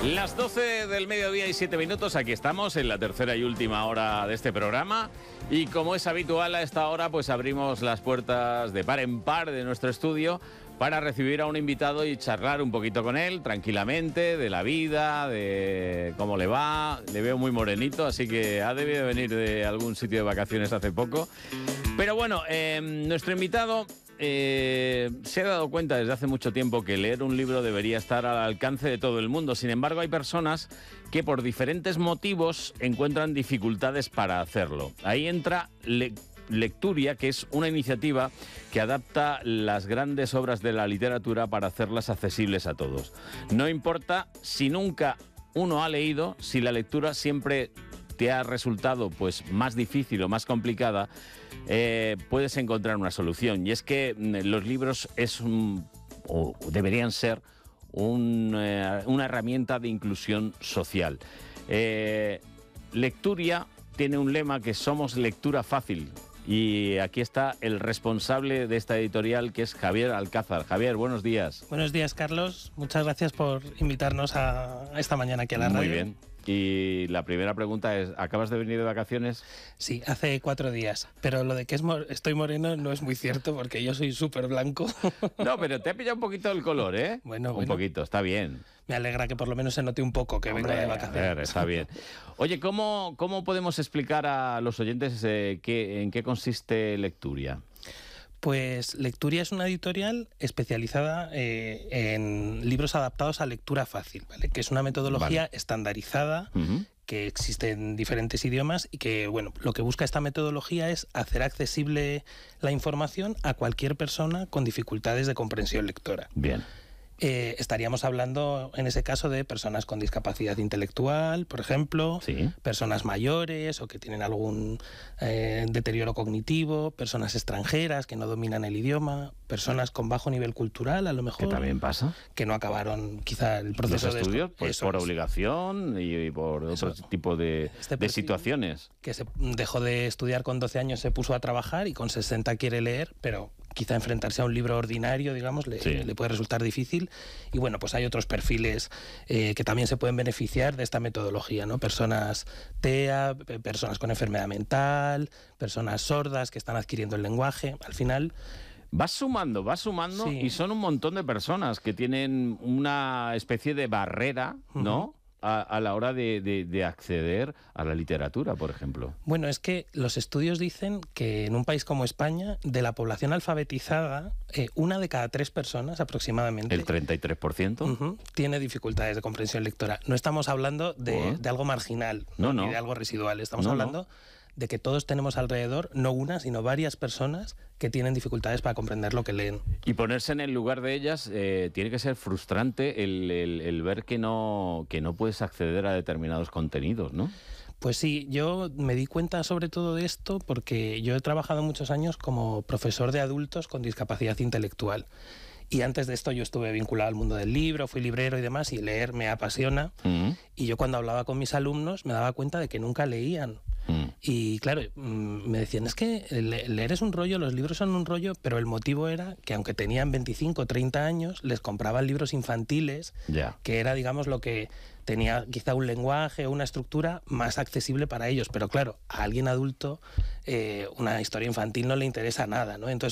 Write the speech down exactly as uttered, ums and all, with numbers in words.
Las doce del mediodía y siete minutos, aquí estamos en la tercera y última hora de este programa y como es habitual a esta hora pues abrimos las puertas de par en par de nuestro estudio para recibir a un invitado y charlar un poquito con él tranquilamente de la vida, de cómo le va. Le veo muy morenito, así que ha debido venir de algún sitio de vacaciones hace poco. Pero bueno, eh, nuestro invitado Eh, se ha dado cuenta desde hace mucho tiempo que leer un libro debería estar al alcance de todo el mundo. Sin embargo, hay personas que por diferentes motivos encuentran dificultades para hacerlo. Ahí entra Le- Lecturia, que es una iniciativa que adapta las grandes obras de la literatura para hacerlas accesibles a todos. No importa si nunca uno ha leído, si la lectura siempre te ha resultado pues más difícil o más complicada, eh, puedes encontrar una solución. Y es que los libros es un, o deberían ser un, eh, una herramienta de inclusión social. Eh, Lecturia tiene un lema que somos lectura fácil. Y aquí está el responsable de esta editorial, que es Javier Alcázar. Javier, buenos días. Buenos días, Carlos. Muchas gracias por invitarnos a, a esta mañana aquí a la radio. Muy bien. Y la primera pregunta es, ¿acabas de venir de vacaciones? Sí, hace cuatro días. Pero lo de que es mo- estoy moreno no es muy cierto porque yo soy súper blanco. No, pero te ha pillado un poquito el color, ¿eh? Bueno, un bueno. poquito, está bien. Me alegra que por lo menos se note un poco que Hombre, vengo de a vacaciones. ver, está bien. Oye, ¿cómo, cómo podemos explicar a los oyentes eh, qué, en qué consiste Lecturia? Pues Lecturia es una editorial especializada eh, en libros adaptados a lectura fácil, ¿vale? Que es una metodología Vale. estandarizada Uh-huh. que existe en diferentes idiomas y que, bueno, lo que busca esta metodología es hacer accesible la información a cualquier persona con dificultades de comprensión lectora. Bien. Eh, estaríamos hablando en ese caso de personas con discapacidad intelectual, por ejemplo, Sí. personas mayores o que tienen algún eh, deterioro cognitivo, personas extranjeras que no dominan el idioma, personas con bajo nivel cultural, a lo mejor, ¿Qué también pasa? que no acabaron quizá el proceso Los de estudios, estu- pues Eso por es. obligación y, y por Eso. otro tipo de, Este de perfil- situaciones. Que se dejó de estudiar con doce años, se puso a trabajar y con sesenta quiere leer, pero quizá enfrentarse a un libro ordinario, digamos, le, Sí. le puede resultar difícil. Y bueno, pues hay otros perfiles eh, que también se pueden beneficiar de esta metodología, ¿no? Personas T E A, pe- personas con enfermedad mental, personas sordas que están adquiriendo el lenguaje. Al final, Vas sumando, vas sumando Sí. y son un montón de personas que tienen una especie de barrera, ¿no? A, a la hora de, de- de acceder a la literatura, por ejemplo. bueno, es que los estudios dicen que en un país como España, de la población alfabetizada, eh, una de cada tres personas aproximadamente El treinta y tres por ciento. Ujú, tiene dificultades de comprensión lectora. No estamos hablando de, Joder. de algo marginal, No, ni no. de algo residual. Estamos No, no. hablando de que todos tenemos alrededor, no una, sino varias personas que tienen dificultades para comprender lo que leen. Y ponerse en el lugar de ellas eh, tiene que ser frustrante el, el- el ver que no, que no puedes acceder a determinados contenidos, ¿no? Pues sí, yo me di cuenta sobre todo de esto porque yo he trabajado muchos años como profesor de adultos con discapacidad intelectual. Y antes de esto yo estuve vinculado al mundo del libro, fui librero y demás, y leer me apasiona. Mm, Y yo cuando hablaba con mis alumnos me daba cuenta de que nunca leían. mm. Y claro, mm, me decían, es que le- leer es un rollo, los libros son un rollo, pero el motivo era que aunque tenían veinticinco o treinta años, les compraban libros infantiles, Ya. que era, digamos, lo que tenía quizá un lenguaje o una estructura más accesible para ellos. Pero claro, a alguien adulto eh, una historia infantil no le interesa nada, ¿no? Entonces